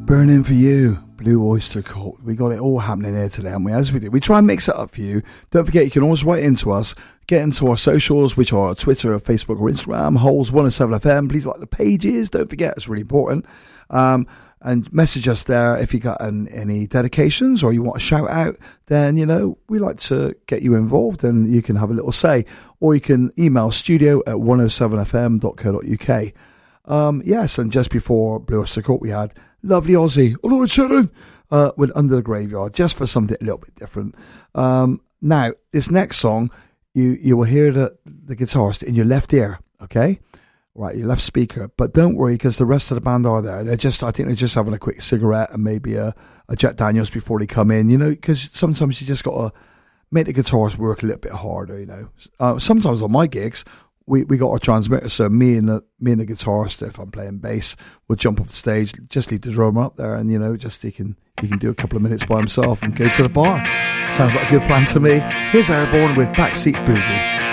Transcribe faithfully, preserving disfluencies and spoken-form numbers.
Burning for You, Blue Oyster Cult. We got it all happening here today, haven't we? As we do, we try and mix it up for you. Don't forget, you can always write into us, get into our socials, which are Twitter, Facebook, or Instagram, Holes one oh seven F M. Please like the pages. Don't forget, it's really important. Um, and message us there if you got an, any dedications or you want a shout out. Then, you know, we like to get you involved and you can have a little say. Or you can email studio at one oh seven f m dot co dot u k. Um, yes, and just before Blue Oyster Cult, we had Lovely Aussie, all right, Shannon, uh, with Under the Graveyard, just for something a little bit different. Um, now, this next song, you, you will hear the, the guitarist in your left ear, okay? Right, your left speaker. But don't worry, because the rest of the band are there. They're just, I think they're just having a quick cigarette and maybe a, a Jack Daniels before they come in, you know, because sometimes you just got to make the guitarist work a little bit harder, you know. Uh, sometimes on my gigs, We we got our transmitter, so me and the me and the guitarist, if I'm playing bass, would jump off the stage, just leave the drummer up there, and you know, just he can he can do a couple of minutes by himself and go to the bar. Sounds like a good plan to me. Here's Airborne with Backseat Boogie.